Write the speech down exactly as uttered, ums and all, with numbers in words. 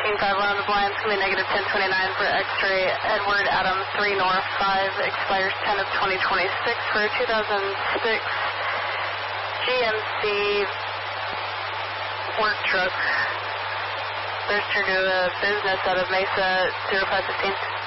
King five one on the blinds, coming negative ten twenty-nine for X-ray. Edward Adams three North five, expires ten of twenty twenty-six for two thousand six G M C work truck. Registered to a business out of Mesa zero five fifteen.